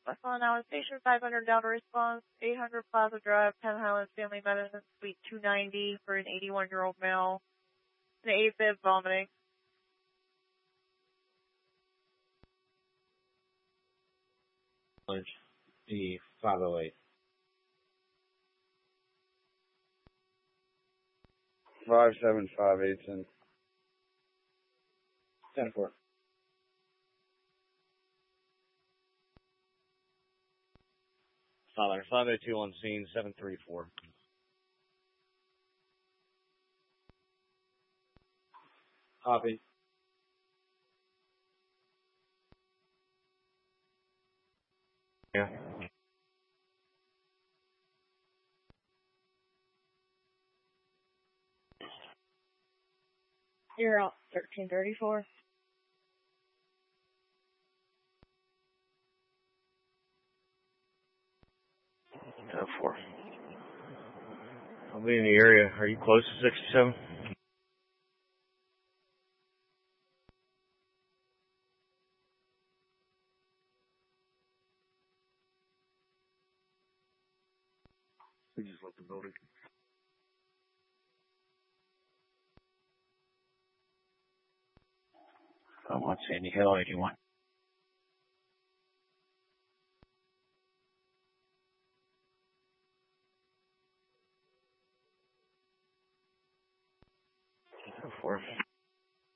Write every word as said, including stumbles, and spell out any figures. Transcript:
West Allen Station, five hundred down to response, eight hundred Plaza Drive, Penn Highlands Family Medicine, Suite two ninety for an eighty-one-year-old male. An A-fib vomiting. E five oh eight. Five seven five eight ten. Ten four. Father, five oh two on scene, seven three four. Copy. Yeah. You're out, thirteen thirty-four. ten four. I'll be in the area. Are you close to sixty-seven? We just left the building. I want Sandy Hill, eighty-one. ten four.